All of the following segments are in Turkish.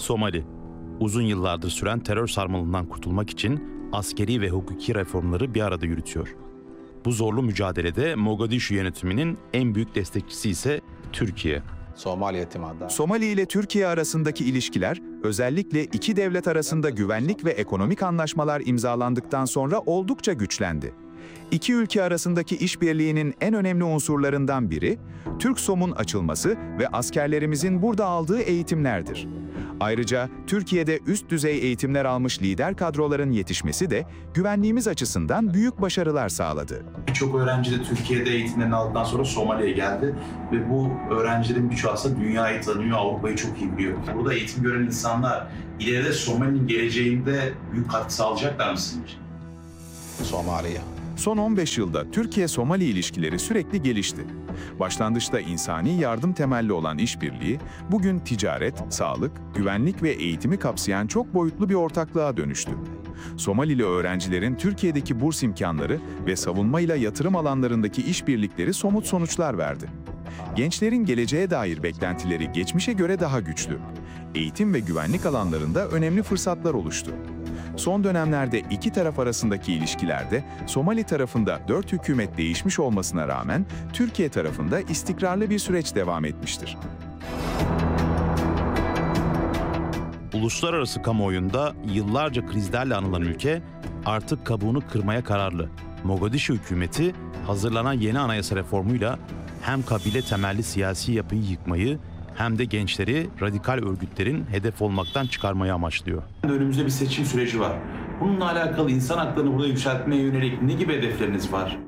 Somali, uzun yıllardır süren terör sarmalından kurtulmak için askeri ve hukuki reformları bir arada yürütüyor. Bu zorlu mücadelede Mogadishu yönetiminin en büyük destekçisi ise Türkiye. Somali ile Türkiye arasındaki ilişkiler, özellikle iki devlet arasında güvenlik ve ekonomik anlaşmalar imzalandıktan sonra oldukça güçlendi. İki ülke arasındaki işbirliğinin en önemli unsurlarından biri, TÜRKSOM'un açılması ve askerlerimizin burada aldığı eğitimlerdir. Ayrıca Türkiye'de üst düzey eğitimler almış lider kadroların yetişmesi de güvenliğimiz açısından büyük başarılar sağladı. Birçok öğrenci de Türkiye'de eğitimlerini aldıktan sonra Somali'ye geldi ve bu öğrencilerin birçoğu aslında dünyayı tanıyor, Avrupa'yı çok iyi biliyor. Burada eğitim gören insanlar ileride Somali'nin geleceğinde büyük katkı sağlayacaklar mı sizce? Son 15 yılda Türkiye-Somali ilişkileri sürekli gelişti. Başlangıçta insani yardım temelli olan işbirliği, bugün ticaret, sağlık, güvenlik ve eğitimi kapsayan çok boyutlu bir ortaklığa dönüştü. Somalili öğrencilerin Türkiye'deki burs imkanları ve savunmayla yatırım alanlarındaki işbirlikleri somut sonuçlar verdi. Gençlerin geleceğe dair beklentileri geçmişe göre daha güçlü. Eğitim ve güvenlik alanlarında önemli fırsatlar oluştu. Son dönemlerde iki taraf arasındaki ilişkilerde Somali tarafında 4 hükümet değişmiş olmasına rağmen Türkiye tarafında istikrarlı bir süreç devam etmiştir. Uluslararası kamuoyunda yıllarca krizlerle anılan ülke artık kabuğunu kırmaya kararlı. Mogadishu hükümeti hazırlanan yeni anayasa reformuyla hem kabile temelli siyasi yapıyı yıkmayı hem de gençleri radikal örgütlerin hedef olmaktan çıkarmayı amaçlıyor. Önümüzde bir seçim süreci var. Bununla alakalı insan haklarını burada yükseltmeye yönelik ne gibi hedefleriniz var?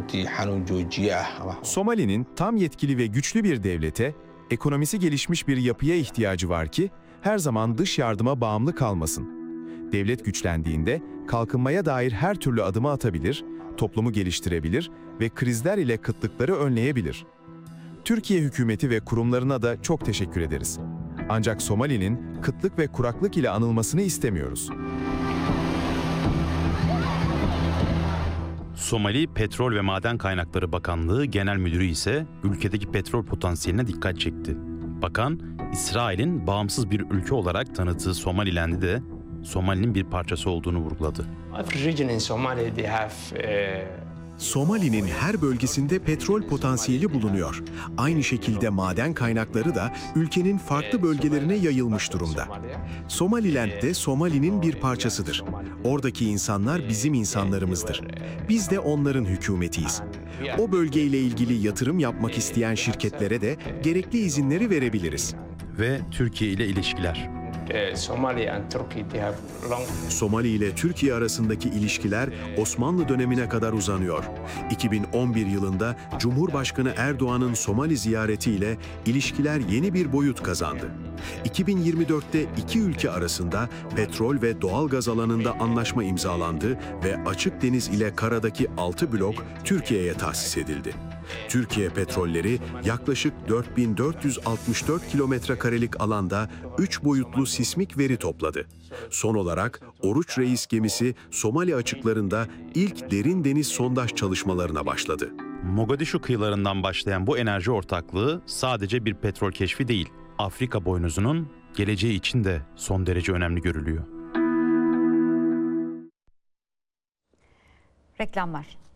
Somali'nin tam yetkili ve güçlü bir devlete, ekonomisi gelişmiş bir yapıya ihtiyacı var ki her zaman dış yardıma bağımlı kalmasın. Devlet güçlendiğinde kalkınmaya dair her türlü adımı atabilir, toplumu geliştirebilir ve krizler ile kıtlıkları önleyebilir. Türkiye hükümeti ve kurumlarına da çok teşekkür ederiz. Ancak Somali'nin kıtlık ve kuraklık ile anılmasını istemiyoruz. Somali Petrol ve Maden Kaynakları Bakanlığı Genel Müdürü ise ülkedeki petrol potansiyeline dikkat çekti. Bakan, İsrail'in bağımsız bir ülke olarak tanıttığı Somaliland'i de Somali'nin bir parçası olduğunu vurguladı. Somali'nin her bölgesinde petrol potansiyeli bulunuyor. Aynı şekilde maden kaynakları da ülkenin farklı bölgelerine yayılmış durumda. Somaliland de Somali'nin bir parçasıdır. Oradaki insanlar bizim insanlarımızdır. Biz de onların hükümetiyiz. O bölgeyle ilgili yatırım yapmak isteyen şirketlere de gerekli izinleri verebiliriz. Ve Türkiye ile ilişkiler. Somali ile Türkiye arasındaki ilişkiler Osmanlı dönemine kadar uzanıyor. 2011 yılında Cumhurbaşkanı Erdoğan'ın Somali ziyaretiyle ilişkiler yeni bir boyut kazandı. 2024'te iki ülke arasında petrol ve doğalgaz alanında anlaşma imzalandı ve Açık Deniz ile karadaki 6 blok Türkiye'ye tahsis edildi. Türkiye Petrolleri yaklaşık 4464 kilometrekarelik alanda 3 boyutlu sismik veri topladı. Son olarak Oruç Reis gemisi Somali açıklarında ilk derin deniz sondaj çalışmalarına başladı. Mogadishu kıyılarından başlayan bu enerji ortaklığı sadece bir petrol keşfi değil, Afrika boynuzunun geleceği için de son derece önemli görülüyor. Reklamlar.